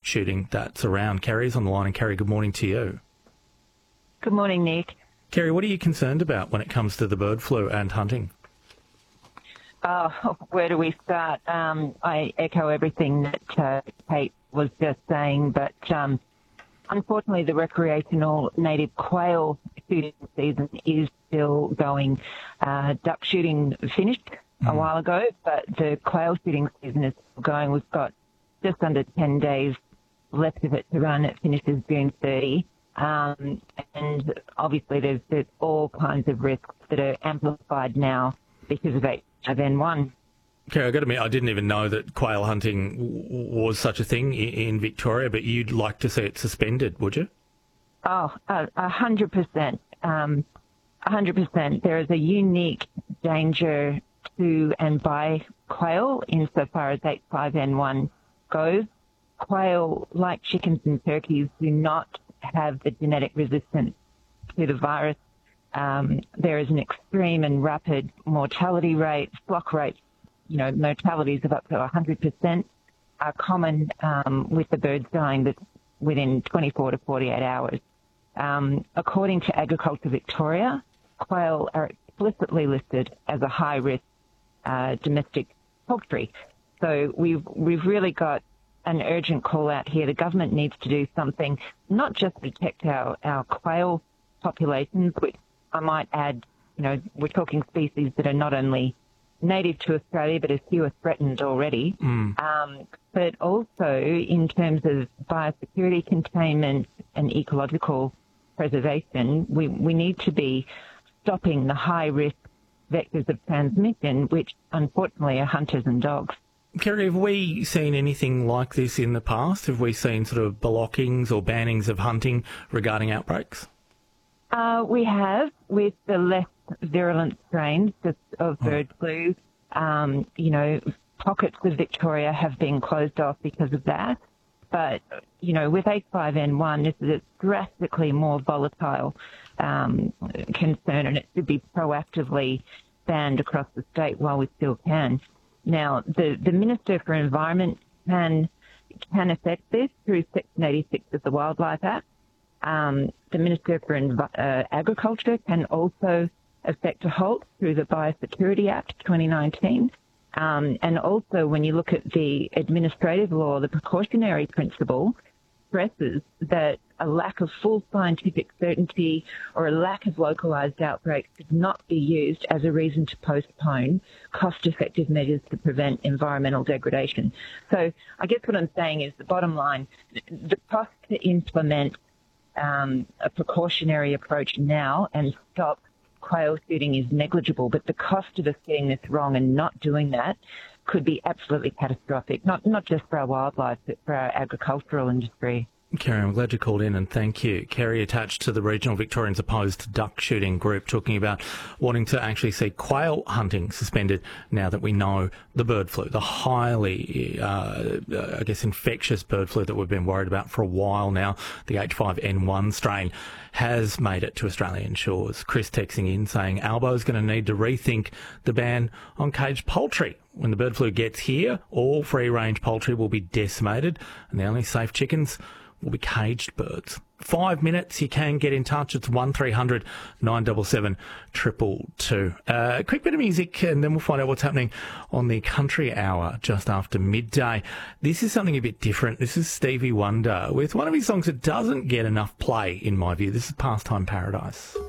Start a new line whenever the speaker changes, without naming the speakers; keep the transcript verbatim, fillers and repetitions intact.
shooting that's around. Kerry's on the line, and Kerry, good morning to you.
Good morning, Nick.
Kerry, what are you concerned about when it comes to the bird flu and hunting?
Uh, where do we start? Um, I echo everything that uh, Kate was just saying, but um, unfortunately the recreational native quail shooting season is still going. Uh, duck shooting finished mm. a while ago, but the quail shooting season is still going. We've got just under ten days left of it to run. It finishes June thirtieth. Um, and obviously there's, there's all kinds of risks that are amplified now because of H five N one.
Okay, I've got to admit, I didn't even know that quail hunting w- was such a thing in, in Victoria, but you'd like to see it suspended, would you?
Oh, a hundred percent. Um, a hundred percent. There is a unique danger to and by quail insofar as H five N one goes. Quail, like chickens and turkeys, do not have the genetic resistance to the virus. Um, there is an extreme and rapid mortality rate. Flock rates, you know, mortalities of up to one hundred percent are common um, with the birds dying that's within twenty-four to forty-eight hours. Um, according to Agriculture Victoria, quail are explicitly listed as a high-risk uh, domestic poultry. So we've we've really got an urgent call out here. The government needs to do something, not just to protect our, our quail populations, which I might add, you know, we're talking species that are not only native to Australia, but are fewer threatened already, mm. um, but also in terms of biosecurity containment and ecological preservation, we, we need to be stopping the high-risk vectors of transmission, which unfortunately are hunters and dogs.
Kerry, have we seen anything like this in the past? Have we seen sort of blockings or bannings of hunting regarding outbreaks?
Uh, we have, with the less virulent strains just of bird flu. Um, you know, pockets of Victoria have been closed off because of that. But, you know, with H five N one, this is a drastically more volatile um, concern, and it should be proactively banned across the state while we still can. Now, the, the Minister for Environment can can affect this through Section eighty-six of the Wildlife Act. Um, the Minister for Envi- uh, Agriculture can also affect a halt through the Biosecurity Act twenty nineteen. Um, and also, when you look at the administrative law, the precautionary principle stresses that a lack of full scientific certainty or a lack of localised outbreaks should not be used as a reason to postpone cost-effective measures to prevent environmental degradation. So I guess what I'm saying is the bottom line, the cost to implement um, a precautionary approach now and stop quail shooting is negligible, but the cost of us getting this wrong and not doing that could be absolutely catastrophic, not not just for our wildlife, but for our agricultural industry.
Kerry, I'm glad you called in, and thank you. Kerry, attached to the Regional Victorians Opposed Duck Shooting Group, talking about wanting to actually see quail hunting suspended now that we know the bird flu, the highly, uh, I guess, infectious bird flu that we've been worried about for a while now, the H five N one strain, has made it to Australian shores. Chris texting in saying Albo's going to need to rethink the ban on caged poultry. When the bird flu gets here, all free-range poultry will be decimated, and the only safe chickens will be caged birds. Five minutes, you can get in touch. It's one three hundred nine seven seven two two two. Uh, a quick bit of music, and then we'll find out what's happening on the Country Hour just after midday. This is something a bit different. This is Stevie Wonder with one of his songs that doesn't get enough play, in my view. This is Pastime Paradise.